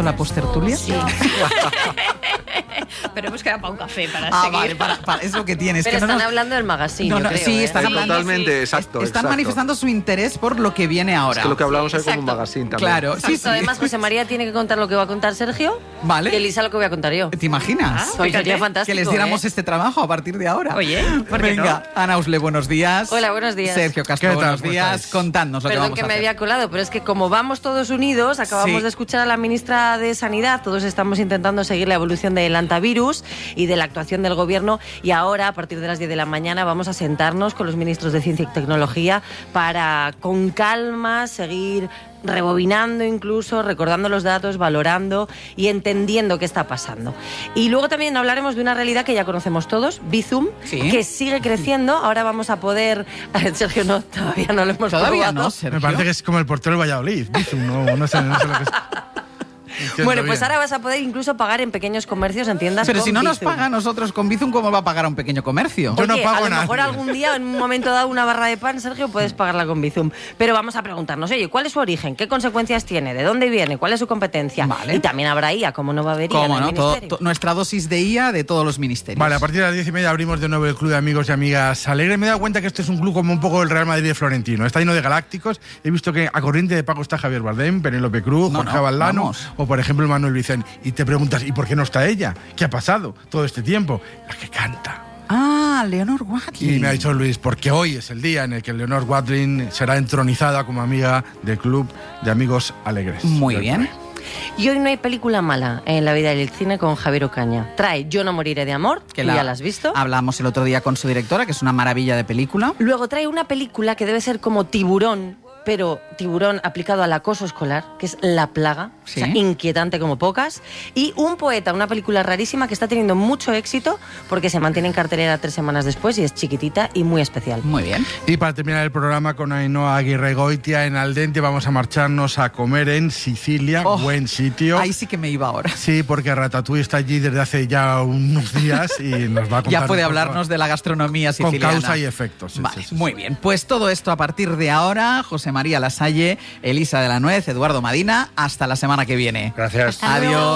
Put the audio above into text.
terminado la postertulia? Sí. Pero hemos quedado para un café para seguir. Vale, es lo que tienes. Pero que están hablando del magazine, yo creo. Sí, están hablando. Totalmente, exacto. Están manifestando su interés por lo que viene ahora. Es que lo que hablábamos es como un Exacto. magazine también. Claro, sí. Además, José María tiene que contar lo que va a contar Sergio. Vale. Y Elisa lo que voy a contar yo. ¿Te imaginas? Hoy sería fíjate, fantástico. Que les diéramos ¿eh? este trabajo a partir de ahora. Oye, ¿por qué Venga, Ana Usle, buenos días. Hola, buenos días. Sergio Castro, ¿Qué tal? buenos ¿Cómo días. estáis? Contadnos lo que Perdón vamos que a me hacer. había colado, pero es que como vamos todos unidos, acabamos Sí. de escuchar a la ministra de Sanidad, todos estamos intentando seguir la evolución del antivirus y de la actuación del gobierno, y ahora, a partir de las 10 de la mañana, vamos a sentarnos con los ministros de Ciencia y Tecnología para, con calma, seguir rebobinando incluso, recordando los datos, valorando y entendiendo qué está pasando. Y luego también hablaremos de una realidad que ya conocemos todos, Bizum, Sí. que sigue creciendo. Ahora vamos a poder... Sergio, no, todavía no lo hemos Todavía probado. no, Sergio. Me parece que es como el portero del Valladolid. Bizum, no sé lo que es. Entiendo Bueno, pues bien. ahora vas a poder incluso pagar en pequeños comercios, en tiendas Pero con si no nos Bizum. paga a nosotros con Bizum, ¿cómo va a pagar a un pequeño comercio? Yo no Oye, pago a lo mejor nadie. algún día, en un momento dado, una barra de pan, Sergio, puedes pagarla con Bizum. Pero vamos a preguntarnos, oye, ¿cuál es su origen? ¿Qué consecuencias tiene? ¿De dónde viene? ¿Cuál es su competencia? Vale. Y también habrá IA, como no va a haber IA ¿Cómo en el no? ministerio. Nuestra dosis de IA de todos los ministerios. Vale, a partir de las 10:30 abrimos de nuevo el Club de Amigos y Amigas Alegre. Me he dado cuenta que este es un club como un poco el Real Madrid de Florentino. Está lleno de galácticos. He visto que a corriente de pago está Javier Bardem, Penélope Cruz, Jorge Valdano vamos. o, por ejemplo, Manuel Vicent. Y te preguntas, ¿y por qué no está ella? ¿Qué ha pasado todo este tiempo? La que canta. Ah, Leonor Watling. Y me ha dicho Luis, porque hoy es el día en el que Leonor Watling será entronizada como amiga del Club de Amigos Alegres. Muy del bien. COE. Y hoy no hay película mala en la vida del cine con Javier Ocaña. Trae Yo no moriré de amor, que ya la has visto. Hablamos el otro día con su directora, que es una maravilla de película. Luego trae una película que debe ser como Tiburón, pero Tiburón aplicado al acoso escolar, que es La Plaga, Sí. o sea, inquietante como pocas. Y Un poeta, una película rarísima que está teniendo mucho éxito porque se mantiene en cartelera 3 semanas después y es chiquitita y muy especial. Muy bien. Y para terminar el programa con Ainhoa Aguirre Goitia en Aldente, vamos a marcharnos a comer en Sicilia, Oh, buen sitio. Ahí sí que me iba ahora. Sí, porque Ratatouille está allí desde hace ya unos días y nos va a contar Ya puede un poco hablarnos de la gastronomía con siciliana. causa y efecto. Sí, Vale, sí, sí. muy bien. Pues todo esto a partir de ahora. José María Lasalle, Elisa de la Nuez, Eduardo Madina. Hasta la semana que viene. Gracias. Hasta luego. Adiós.